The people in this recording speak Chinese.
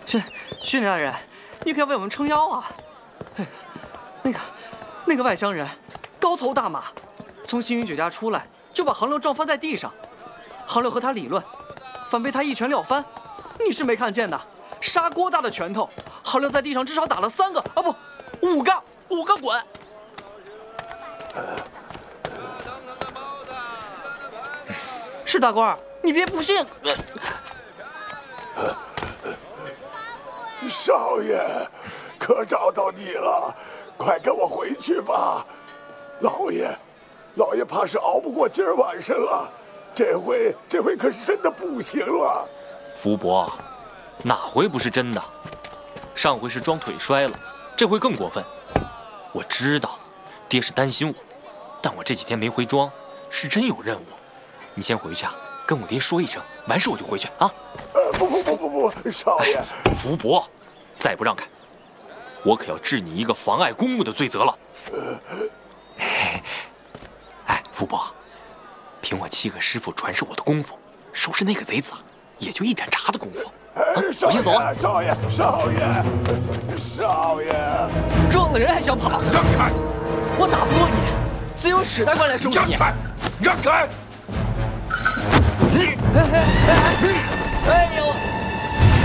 训大人，你可要为我们撑腰啊！那个外乡人，高头大马，从星云酒家出来就把杭六撞翻在地上，杭六和他理论，反被他一拳撂翻。你是没看见的，砂锅大的拳头，杭六在地上至少打了3个啊不，5个，5个滚！是大官，你别不信。 少爷，可找到你了，快跟我回去吧。老爷怕是熬不过今儿晚上了，这回可是真的不行了。 福伯，哪回不是真的？上回是装腿摔了，这回更过分。我知道，爹是担心我，但我这几天没回庄，是真有任务。你先回去啊，跟我爹说一声，完事我就回去啊。 不，少爷。 福伯，再不让开，我可要治你一个妨碍公务的罪责了。哎，福伯，凭我7个师傅传授我的功夫，收拾那个贼子啊，也就一盏茶的功夫。我先走啊！ 少爷， 撞了人还想跑？ 让开！ 我打不过你，自有史大官来收拾你。 让开！ 哎呦！